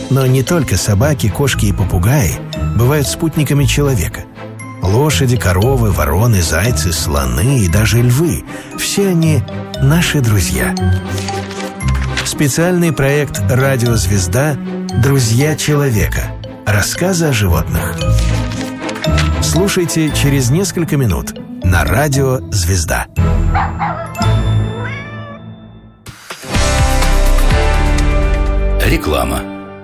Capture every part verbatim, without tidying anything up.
Но не только собаки, кошки и попугаи бывают спутниками человека. Лошади, коровы, вороны, зайцы, слоны и даже львы – все они наши друзья. Специальный проект «Радио Звезда. Друзья человека». Рассказы о животных. Слушайте через несколько минут на Радио Звезда. Реклама.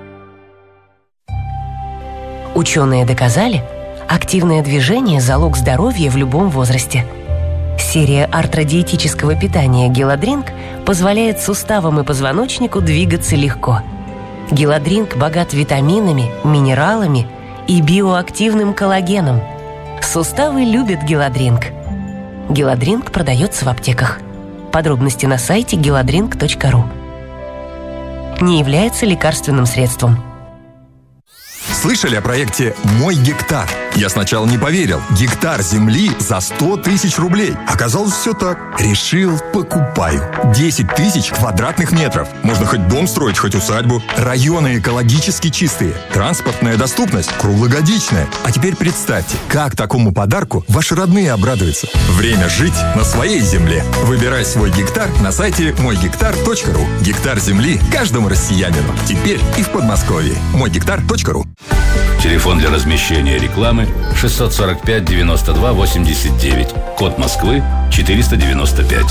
Ученые доказали, активное движение – залог здоровья в любом возрасте. Серия артродиетического питания «Геладринк» позволяет суставам и позвоночнику двигаться легко. «Геладринк» богат витаминами, минералами и биоактивным коллагеном. Суставы любят «Геладринк». «Геладринк» продается в аптеках. Подробности на сайте геладринк точка ру. Не является лекарственным средством. Слышали о проекте «Мой гектар»? Я сначала не поверил. Гектар земли за сто тысяч рублей. Оказалось, все так. Решил, покупаю. десять тысяч квадратных метров. Можно хоть дом строить, хоть усадьбу. Районы экологически чистые. Транспортная доступность круглогодичная. А теперь представьте, как такому подарку ваши родные обрадуются. Время жить на своей земле. Выбирай свой гектар на сайте мой гектар точка ру. Гектар земли каждому россиянину. Теперь и в Подмосковье. мой гектар точка ру. Телефон для размещения рекламы шестьсот сорок пять девяносто два восемьдесят девять. Код Москвы четыреста девяносто пять.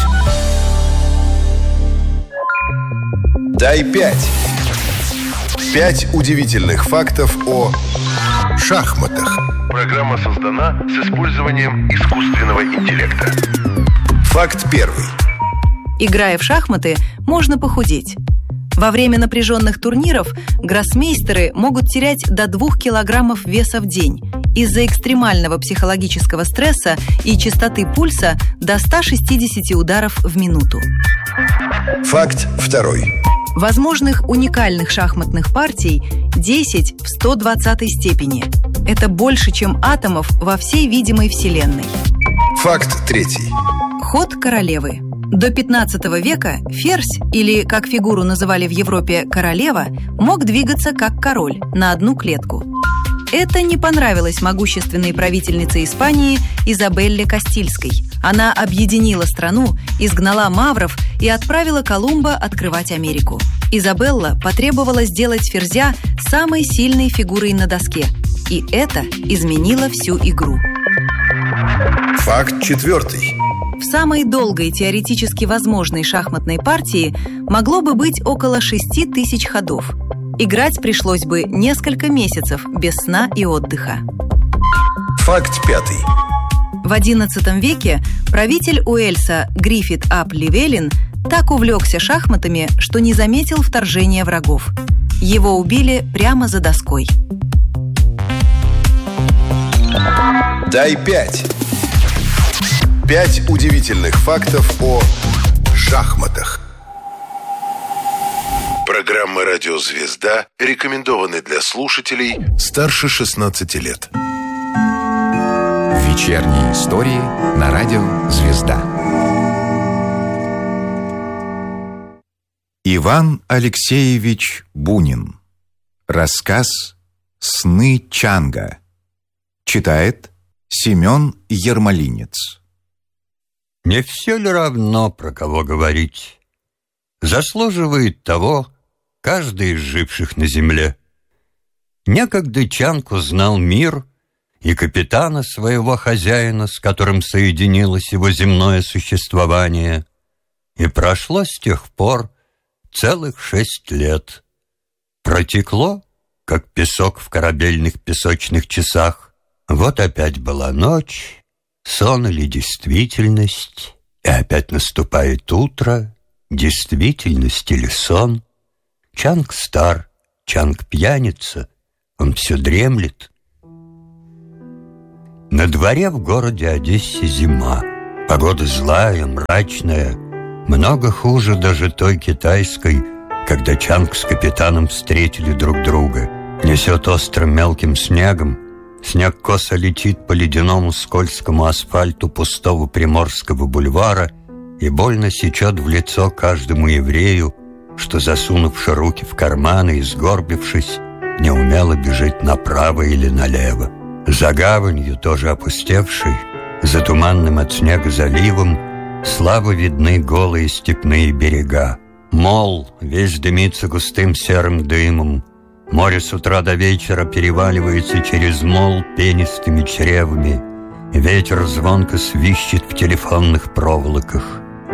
Дай пять. Пять удивительных фактов о шахматах. Программа создана с использованием искусственного интеллекта. Факт первый. Играя в шахматы, можно похудеть. Во время напряженных турниров гроссмейстеры могут терять до двух килограммов веса в день. Из-за экстремального психологического стресса и частоты пульса до ста шестидесяти ударов в минуту. Факт второй. Возможных уникальных шахматных партий десять в сто двадцатой степени. Это больше, чем атомов во всей видимой Вселенной. Факт третий. Ход королевы. До пятнадцатого века ферзь, или, как фигуру называли в Европе, королева, мог двигаться как король на одну клетку. Это не понравилось могущественной правительнице Испании Изабелле Кастильской. Она объединила страну, изгнала мавров и отправила Колумба открывать Америку. Изабелла потребовала сделать ферзя самой сильной фигурой на доске. И это изменило всю игру. Факт четвертый. В самой долгой теоретически возможной шахматной партии могло бы быть около шести тысяч ходов. Играть пришлось бы несколько месяцев без сна и отдыха. Факт пятый. В одиннадцатом веке правитель Уэльса Гриффит ап Ливелин так увлекся шахматами, что не заметил вторжения врагов. Его убили прямо за доской. Дай пять. Пять удивительных фактов о шахматах. Программа «Радио Звезда» рекомендованы для слушателей старше шестнадцати лет. Вечерние истории на Радио Звезда. Иван Алексеевич Бунин. Рассказ «Сны Чанга». Читает Семен Ермолинец. Не все ли равно, про кого говорить? Заслуживает того каждый из живших на земле. Некогда Чанг узнал мир и капитана своего хозяина, с которым соединилось его земное существование, и прошло с тех пор целых шесть лет. Протекло, как песок в корабельных песочных часах. Вот опять была ночь, сон или действительность, и опять наступает утро, действительность или сон. Чанг стар, Чанг пьяница, он все дремлет. На дворе в городе Одессе зима. Погода злая, мрачная, много хуже даже той китайской, когда Чанг с капитаном встретили друг друга. Несет острым мелким снегом, снег косо летит по ледяному скользкому асфальту пустого Приморского бульвара и больно сечет в лицо каждому еврею, что, засунувши руки в карманы и сгорбившись, неумело бежит направо или налево. За гаванью, тоже опустевшей, за туманным от снега заливом, слабо видны голые степные берега. Мол весь дымится густым серым дымом. Море с утра до вечера переваливается через мол пенистыми чревами. Ветер звонко свищет в телефонных проволоках.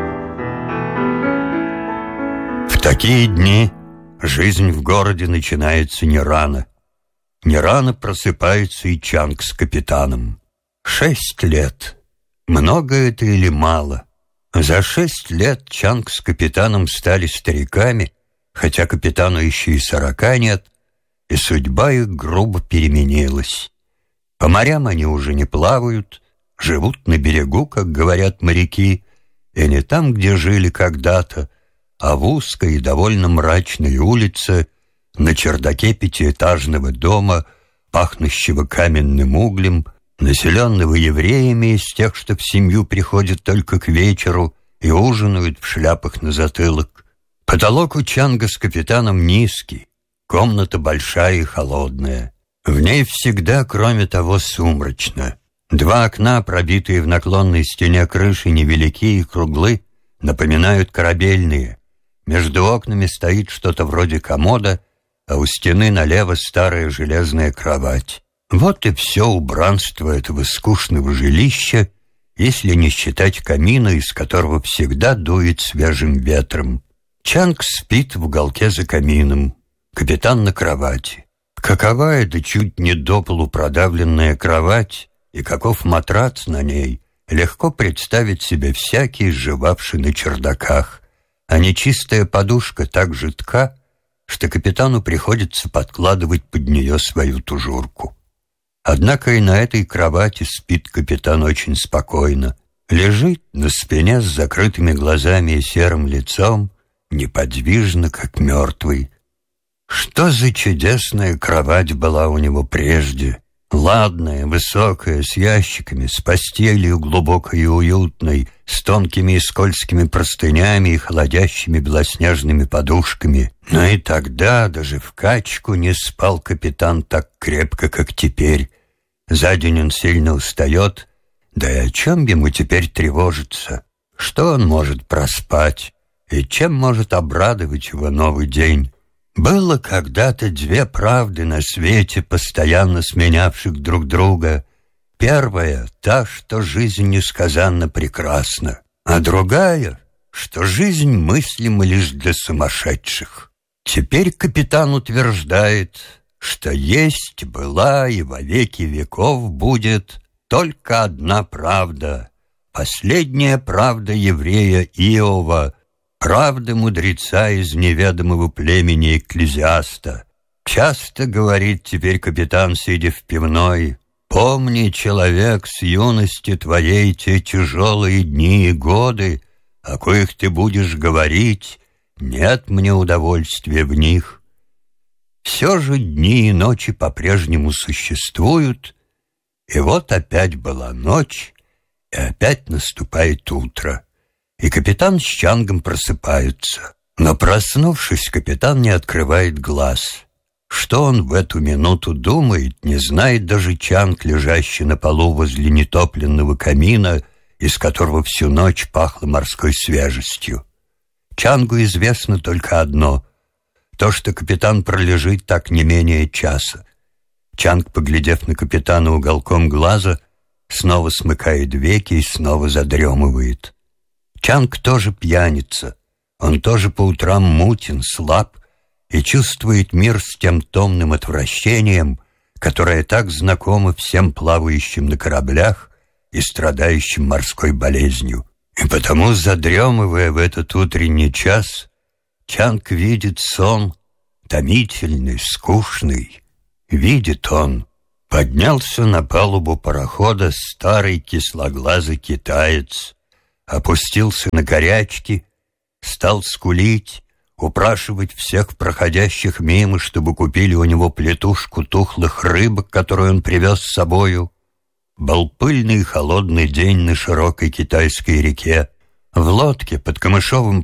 В такие дни жизнь в городе начинается не рано. Не рано просыпается и Чанг с капитаном. Шесть лет. Много это или мало? За шесть лет Чанг с капитаном стали стариками, хотя капитану еще и сорока нет, и судьба их грубо переменилась. По морям они уже не плавают, живут на берегу, как говорят моряки, и не там, где жили когда-то, а в узкой и довольно мрачной улице, на чердаке пятиэтажного дома, пахнущего каменным углем, населенного евреями из тех, что в семью приходят только к вечеру и ужинают в шляпах на затылок. Потолок у Чанга с капитаном низкий, комната большая и холодная. В ней всегда, кроме того, сумрачно. Два окна, пробитые в наклонной стене крыши, невелики и круглы, напоминают корабельные. Между окнами стоит что-то вроде комода, а у стены налево старая железная кровать. Вот и все убранство этого скучного жилища, если не считать камина, из которого всегда дует свежим ветром. Чанг спит в уголке за камином, капитан на кровати. Какова эта чуть не до полу продавленная кровать и каков матрац на ней, легко представить себе всякий, живавший на чердаках. А нечистая подушка так жидка, что капитану приходится подкладывать под нее свою тужурку. Однако и на этой кровати спит капитан очень спокойно. Лежит на спине с закрытыми глазами и серым лицом, неподвижно, как мертвый. Что за чудесная кровать была у него прежде! Ладная, высокая, с ящиками, с постелью глубокой и уютной, с тонкими и скользкими простынями и холодящими белоснежными подушками. Но и тогда, даже в качку, не спал капитан так крепко, как теперь. За день он сильно устает, да и о чем ему теперь тревожиться? Что он может проспать? И чем может обрадовать его новый день? Было когда-то две правды на свете, постоянно сменявших друг друга. Первая — та, что жизнь несказанно прекрасна, а другая, что жизнь мыслима лишь для сумасшедших. Теперь капитан утверждает, что есть, была и во веки веков будет только одна правда, последняя правда еврея Иова, правда мудреца из неведомого племени Экклезиаста. Часто говорит теперь капитан, сидя в пивной: «Помни, человек, с юности твоей те тяжелые дни и годы, о коих ты будешь говорить, нет мне удовольствия в них». Все же дни и ночи по-прежнему существуют, и вот опять была ночь, и опять наступает утро. И капитан с Чангом просыпаются. Но, проснувшись, капитан не открывает глаз. Что он в эту минуту думает, не знает даже Чанг, лежащий на полу возле нетопленного камина, из которого всю ночь пахло морской свежестью. Чангу известно только одно — то, что капитан пролежит так не менее часа. Чанг, поглядев на капитана уголком глаза, снова смыкает веки и снова задремывает. Чанг тоже пьяница, он тоже по утрам мутен, слаб и чувствует мир с тем томным отвращением, которое так знакомо всем плавающим на кораблях и страдающим морской болезнью. И потому, задремывая в этот утренний час, Чанг видит сон, томительный, скучный. Видит он, поднялся на палубу парохода старый кислоглазый китаец, опустился на горячки, стал скулить, упрашивать всех проходящих мимо, чтобы купили у него плетушку тухлых рыбок, которую он привез с собою. Был пыльный и холодный день на широкой китайской реке. В лодке под камышовым